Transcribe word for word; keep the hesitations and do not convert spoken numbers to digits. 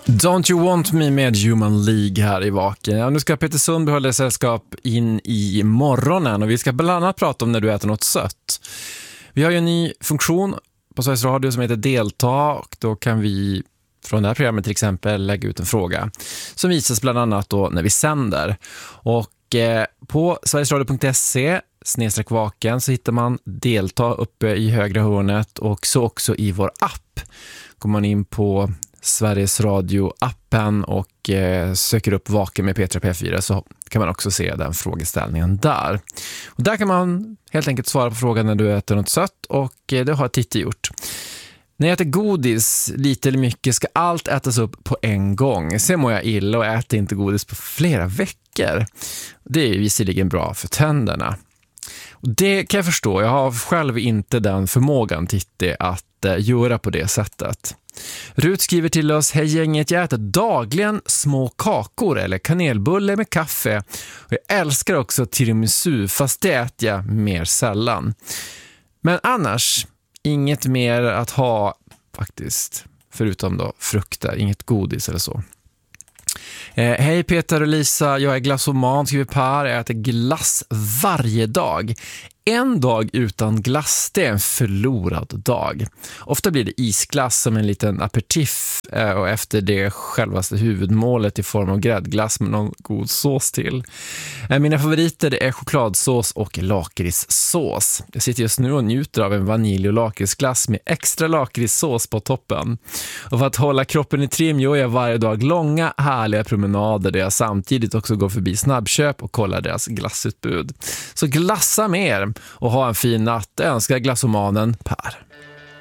Don't You Want Me med Human League här i Vaken. Ja, nu ska Peter Sundberg hålla sällskap in i morgonen och vi ska bland annat prata om när du äter något sött. Vi har ju en ny funktion på Sveriges Radio som heter Delta och då kan vi från det här programmet till exempel lägga ut en fråga som visas bland annat då när vi sänder. Och eh, på sverigesradio punkt se snedstreck vaken så hittar man Delta uppe i högra hörnet och så också i vår app. Går man in på Sveriges Radio-appen och eh, söker upp Vaken med Petra P fyra så kan man också se den frågeställningen där. Och där kan man helt enkelt svara på frågan när du äter något sött och eh, det har Titti gjort. När jag äter godis, lite eller mycket, ska allt ätas upp på en gång. Sen mår jag illa och äter inte godis på flera veckor. Det är visserligen bra för tänderna. Och det kan jag förstå. Jag har själv inte den förmågan, Titti, att eh, göra på det sättet. Rut skriver till oss: hej gänget, jag äter dagligen små kakor eller kanelbulle med kaffe. Och jag älskar också tiramisu, fast det äter jag mer sällan. Men annars, inget mer att ha faktiskt, förutom då frukter, inget godis eller så. Eh, hej Peter och Lisa, jag är glassoman, skriver Per. Jag äter glass varje dag. En dag utan glass, det är en förlorad dag. Ofta blir det isglass som en liten aperitif eh, och efter det självaste huvudmålet i form av gräddglass med någon god sås till. Eh, mina favoriter det är chokladsås och lakritssås. Jag sitter just nu och njuter av en vanilj- och lakritsglass med extra lakritssås på toppen. Och för att hålla kroppen i trim gör jag varje dag långa, härliga promenader där jag samtidigt också går förbi snabbköp och kollar deras glassutbud. Så glassa mer och ha en fin natt, önskar glassomanen Per.